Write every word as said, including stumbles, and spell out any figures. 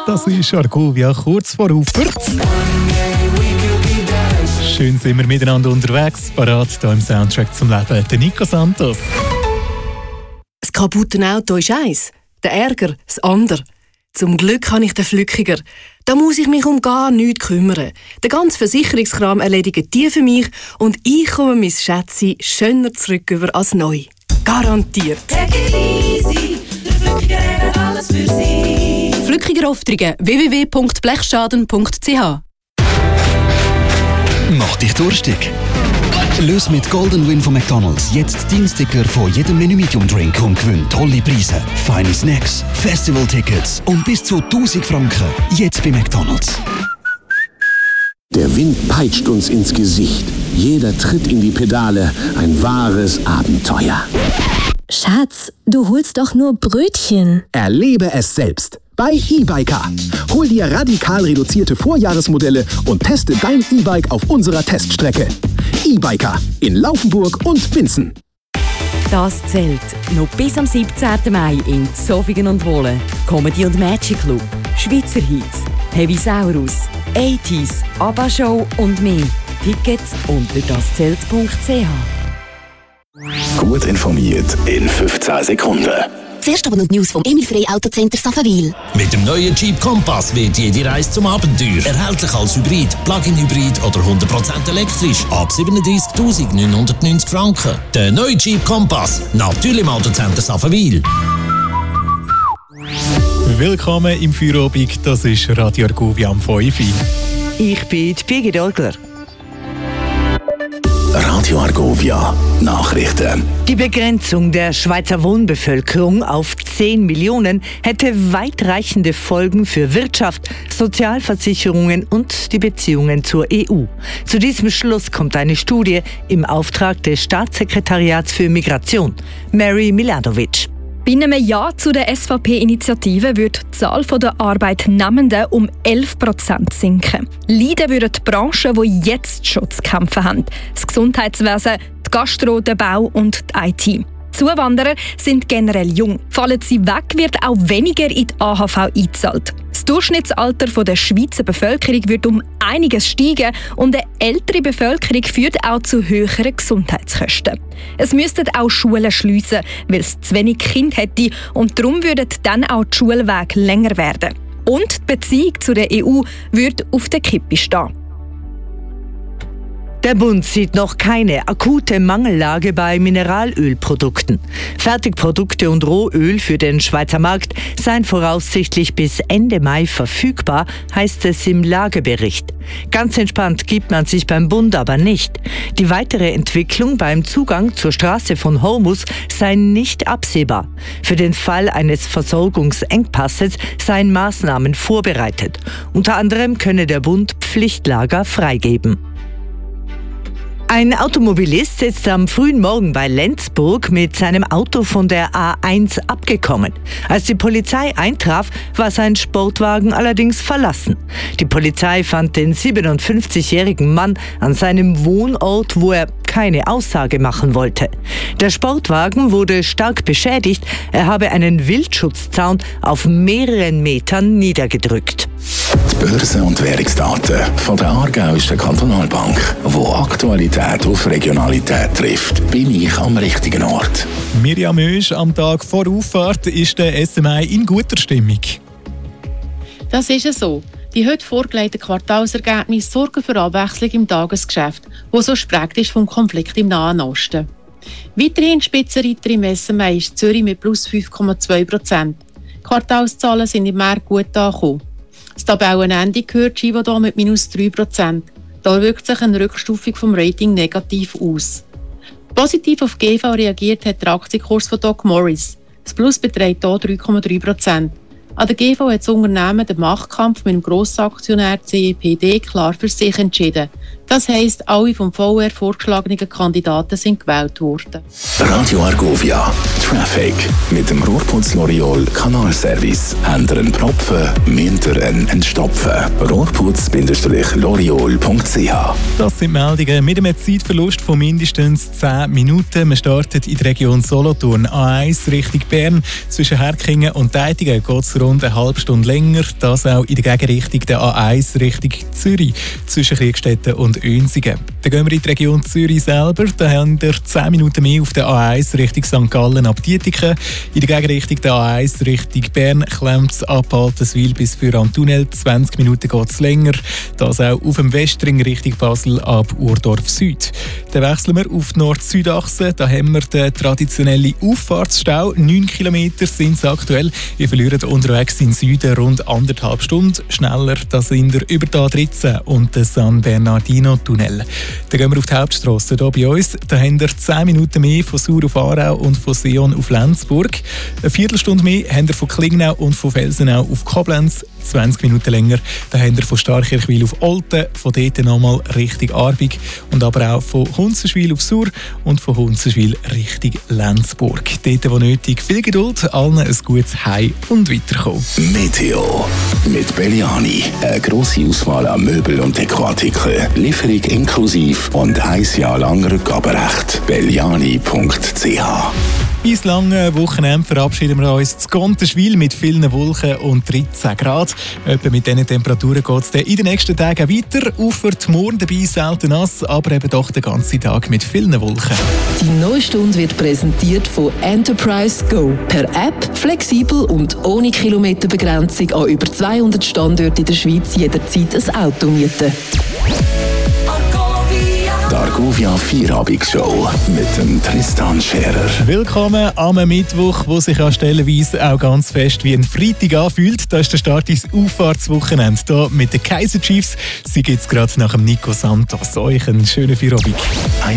Das ist Argovia kurz vor Ufert. Schön sind wir miteinander unterwegs, parat hier im Soundtrack zum Leben. Der Nico Santos. Das kaputte Auto ist eins, der Ärger das andere. Zum Glück habe ich den Flückiger. Da muss ich mich um gar nichts kümmern. Der ganze Versicherungskram erledigt die für mich und ich komme mein Schätzchen schöner zurück über als neu. Garantiert. Take it easy, der Flückiger hat alles für Sie. Flückiger Aufträge w w w punkt blechschaden punkt c h. Mach dich durstig. Löse mit Golden Win von McDonald's jetzt Dienststicker von jedem Menü Medium Drink und gewinn tolle Preise, feine Snacks, Festivaltickets und bis zu tausend Franken. Jetzt bei McDonald's. Der Wind peitscht uns ins Gesicht. Jeder Tritt in die Pedale, ein wahres Abenteuer. Schatz, du holst doch nur Brötchen. Erlebe es selbst bei eBiker. Hol dir radikal reduzierte Vorjahresmodelle und teste dein E-Bike auf unserer Teststrecke. eBiker in Laufenburg und Winsen. Das zählt noch bis am siebzehnten Mai in Zofingen und Wohlen. Comedy und Magic Club, Schweizer Hits, Heavy Saurus, achtziger, ABBA Show und mehr. Tickets unter daszelt punkt c h. Gut informiert in fünfzehn Sekunden. Zuerst aber noch die News vom Emil Frey Autocenter Safabil. Mit dem neuen Jeep Compass wird jede Reise zum Abenteuer. Erhältlich als Hybrid, Plug-in-Hybrid oder hundert Prozent elektrisch. Ab siebenunddreißigtausendneunhundertneunzig Franken. Der neue Jeep Compass. Natürlich im Autocenter Safabil. Willkommen im Feierabend, das ist Radio Argovia am fünf Uhr. Ich bin die Birgit Orgler. Radio Argovia Nachrichten. Die Begrenzung der Schweizer Wohnbevölkerung auf zehn Millionen hätte weitreichende Folgen für Wirtschaft, Sozialversicherungen und die Beziehungen zur E U. Zu diesem Schluss kommt eine Studie im Auftrag des Staatssekretariats für Migration. Mary Milanovic. Bei einem Ja zu der S V P-Initiative würde die Zahl der Arbeitnehmenden um elf Prozent sinken. Leiden würden die Branchen, die jetzt schon zu kämpfen haben. Das Gesundheitswesen, die Gastro, der Bau und die I T. Zuwanderer sind generell jung. Fallen sie weg, wird auch weniger in die A H V eingezahlt. Das Durchschnittsalter der Schweizer Bevölkerung wird um einiges steigen und eine ältere Bevölkerung führt auch zu höheren Gesundheitskosten. Es müssten auch Schulen schliessen, weil es zu wenig Kinder hätte und darum würden dann auch die Schulwege länger werden. Und die Beziehung zu der E U würde auf der Kippe stehen. Der Bund sieht noch keine akute Mangellage bei Mineralölprodukten. Fertigprodukte und Rohöl für den Schweizer Markt seien voraussichtlich bis Ende Mai verfügbar, heißt es im Lagebericht. Ganz entspannt gibt man sich beim Bund aber nicht. Die weitere Entwicklung beim Zugang zur Straße von Hormuz sei nicht absehbar. Für den Fall eines Versorgungsengpasses seien Maßnahmen vorbereitet. Unter anderem könne der Bund Pflichtlager freigeben. Ein Automobilist ist am frühen Morgen bei Lenzburg mit seinem Auto von der A eins abgekommen. Als die Polizei eintraf, war sein Sportwagen allerdings verlassen. Die Polizei fand den siebenundfünfzigjährigen Mann an seinem Wohnort, wo er keine Aussage machen wollte. Der Sportwagen wurde stark beschädigt. Er habe einen Wildschutzzaun auf mehreren Metern niedergedrückt. Die Börse- und Währungsdaten von der Aargauischen Kantonalbank, wo Aktualität auf Regionalität trifft, bin ich am richtigen Ort. Mirjam Oesch, am Tag vor Auffahrt ist der S M I in guter Stimmung. Das ist es so. Die heute vorgelegten Quartalsergebnisse sorgen für Abwechslung im Tagesgeschäft, das so geprägt ist vom Konflikt im Nahen Osten. Weiterhin Spitzenreiter im S M I ist Zürich mit plus fünf Komma zwei Prozent. Die Quartalszahlen sind im März gut angekommen. Das Tabellenende gehört Givaudan mit minus drei Prozent. Da wirkt sich eine Rückstufung vom Rating negativ aus. Positiv auf G V reagiert hat der Aktienkurs von Doc Morris. Das Plus beträgt hier drei Komma drei Prozent. An der G V hat das Unternehmen den Machtkampf mit dem Grossaktionär C E P D klar für sich entschieden. Das heisst, alle vom V R vorgeschlagenen Kandidaten sind gewählt worden. Radio Argovia Traffic mit dem Rohrputz L'Oreal Kanalservice. Habt ihr einen Propfen, müsst ihr einen entstopfen. rohrputz Bindestrich l'oreal punkt c h. Das sind Meldungen mit einem Zeitverlust von mindestens zehn Minuten. Wir starten in der Region Solothurn. A eins Richtung Bern. Zwischen Herkingen und Deitigen geht es rund eine halbe Stunde länger. Das auch in der Gegenrichtung der A eins Richtung Zürich. Zwischen Kriegstetten und Önsigen. Dann gehen wir in die Region Zürich selber. Da haben wir zehn Minuten mehr auf der A eins Richtung Sankt Gallen ab Dietiken. In der Gegenrichtung der A eins Richtung Bern klemmt es ab Altenswil bis für am Tunnel. zwanzig Minuten geht es länger. Das auch auf dem Westring Richtung Basel ab Urdorf Süd. Dann wechseln wir auf die Nord-Süd-Achse. Da haben wir den traditionellen Auffahrtsstau. neun Kilometer sind es aktuell. Wir verlieren unterwegs in Süden rund anderthalb Stunden. Schneller, da sind wir über die A dreizehn und den San Bernardino-Tunnel. Dann gehen wir auf die Hauptstrasse hier bei uns. Da haben wir zehn Minuten mehr von Sur auf Aarau und von Sion auf Lenzburg. Eine Viertelstunde mehr haben wir von Klingnau und von Felsenau auf Koblenz. zwanzig Minuten länger, da haben wir von Starkirchwil auf Olten, von dort nochmal Richtung Arbig und aber auch von Hunzenschwil auf Sur und von Hunzenschwil Richtung Lenzburg. Dort, wo nötig, viel Geduld, allen ein gutes Heim und Weiterkommen. Meteo mit Belliani. Eine grosse Auswahl an Möbel- und Dekoartikeln. Lieferung inklusive und ein Jahr lang Rückgaberecht. belliani punkt c h. Bis lange Wochenende verabschieden wir uns zu Gontenschwil mit vielen Wolken und dreizehn Grad. Etwa mit diesen Temperaturen geht es in den nächsten Tagen weiter. Ufert morgen dabei selten nass, aber eben doch den ganzen Tag mit vielen Wolken. Die neue Stunde wird präsentiert von Enterprise Go. Per App, flexibel und ohne Kilometerbegrenzung an über zweihundert Standorten in der Schweiz jederzeit ein Auto mieten. Die Argovia Vierabendsshow mit dem Tristan Scherer. Willkommen am Mittwoch, wo sich ja stellenweise auch ganz fest wie ein Freitag anfühlt. Da ist der Start ins Auffahrtswochenende. Hier mit den Kaiser Chiefs. Sie gibt es gerade nach dem Nico Santos. Euch einen schönen Feierabend.